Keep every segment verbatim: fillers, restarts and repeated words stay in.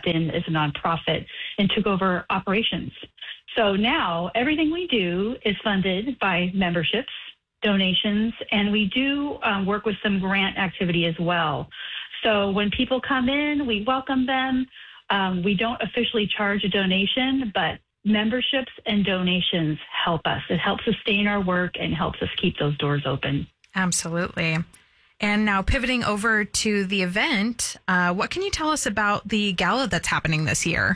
stepped in as a nonprofit and took over operations. So now everything we do is funded by memberships, donations, and we do um, work with some grant activity as well. So when people come in, we welcome them. Um, we don't officially charge a donation, but memberships and donations help us. It helps sustain our work and helps us keep those doors open. Absolutely. And now pivoting over to the event, uh, what can you tell us about the gala that's happening this year?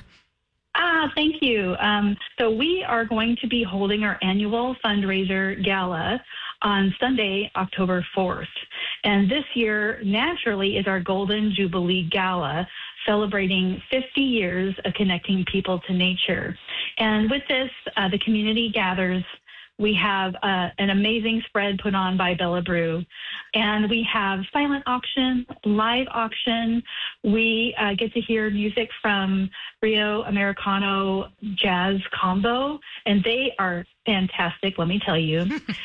Ah, thank you. Um, so we are going to be holding our annual fundraiser gala on Sunday, October fourth. And this year, naturally, is our Golden Jubilee Gala, celebrating fifty years of connecting people to nature. And with this, uh, the community gathers. We have uh, an amazing spread put on by Bella Brew, and we have silent auction, live auction. We uh, get to hear music from Rio Americano Jazz Combo, and they are fantastic, let me tell you.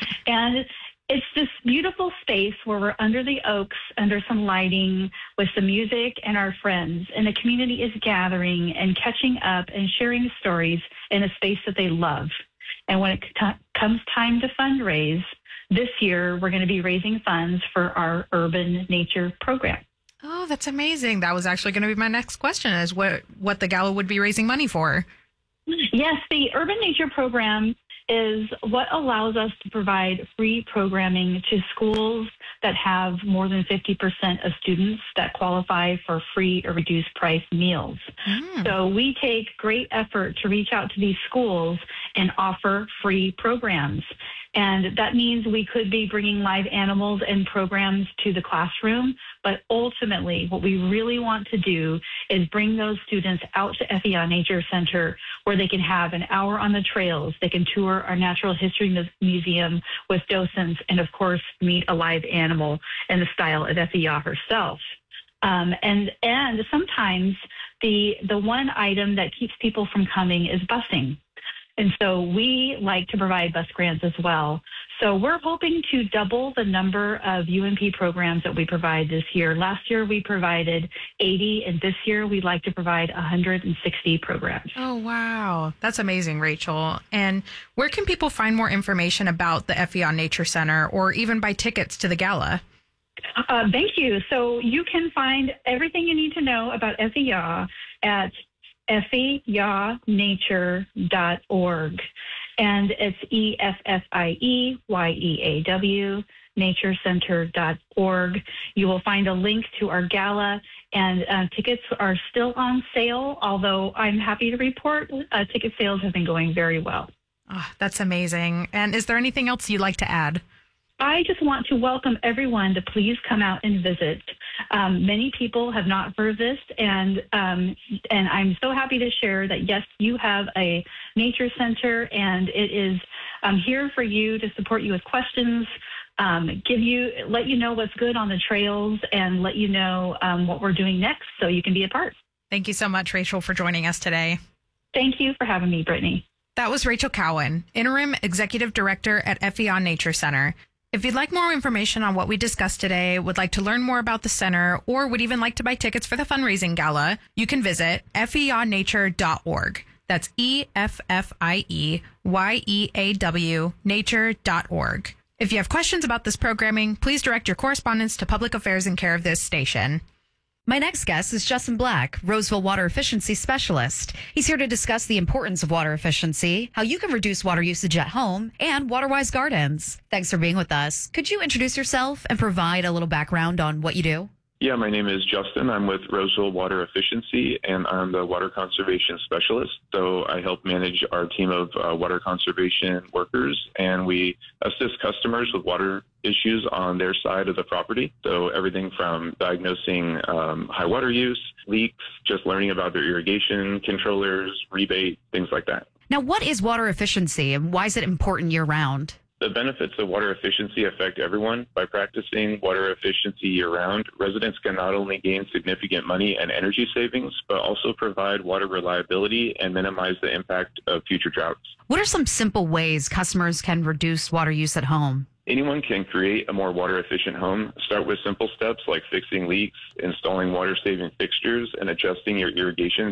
And it's this beautiful space where we're under the oaks, under some lighting, with some music and our friends, and the community is gathering and catching up and sharing stories in a space that they love. And when it t- comes time to fundraise, this year we're going to be raising funds for our urban nature program. Oh, that's amazing. That was actually going to be my next question, is what, what the gala would be raising money for. Yes, the urban nature program is what allows us to provide free programming to schools that have more than fifty percent of students that qualify for free or reduced price meals. Mm. So we take great effort to reach out to these schools and offer free programs. And that means we could be bringing live animals and programs to the classroom, but ultimately what we really want to do is bring those students out to F E A Nature Center, where they can have an hour on the trails, they can tour our Natural History Mu- Museum with docents, and of course meet a live animal in the style of F E A herself. Um, and and sometimes the the one item that keeps people from coming is busing. And so we like to provide bus grants as well. So we're hoping to double the number of U M P programs that we provide this year. Last year we provided eighty, and this year we'd like to provide one hundred sixty programs. Oh, wow. That's amazing, Rachel. And where can people find more information about the F E A Nature Center, or even buy tickets to the gala? Uh, thank you. So you can find everything you need to know about F E A at F E A nature dot org. And it's E F F I E Y E A W, nature center dot org. You will find a link to our gala, and uh, tickets are still on sale, although I'm happy to report uh, ticket sales have been going very well. Oh, that's amazing. And is there anything else you'd like to add? I just want to welcome everyone to please come out and visit. Um, many people have not heard this, and um, and I'm so happy to share that, yes, you have a nature center, and it is um, here for you to support you with questions, um, give you, let you know what's good on the trails, and let you know um, what we're doing next so you can be a part. Thank you so much, Rachel, for joining us today. Thank you for having me, Brittany. That was Rachel Cowan, Interim Executive Director at F E A Nature Center. If you'd like more information on what we discussed today, would like to learn more about the center, or would even like to buy tickets for the fundraising gala, you can visit F E A nature dot org. That's E F F I E Y E A W, nature dot org. If you have questions about this programming, please direct your correspondence to Public Affairs in care of this station. My next guest is Justin Black, Roseville Water Efficiency Specialist. He's here to discuss the importance of water efficiency, how you can reduce water usage at home, and WaterWise Gardens. Thanks for being with us. Could you introduce yourself and provide a little background on what you do? Yeah, my name is Justin. I'm with Roseville Water Efficiency, and I'm the water conservation specialist. So I help manage our team of uh, water conservation workers, and we assist customers with water issues on their side of the property. So everything from diagnosing um, high water use, leaks, just learning about their irrigation controllers, rebate, things like that. Now, what is water efficiency, and why is it important year-round? The benefits of water efficiency affect everyone. By practicing water efficiency year-round, residents can not only gain significant money and energy savings, but also provide water reliability and minimize the impact of future droughts. What are some simple ways customers can reduce water use at home? Anyone can create a more water-efficient home. Start with simple steps like fixing leaks, installing water-saving fixtures, and adjusting your irrigation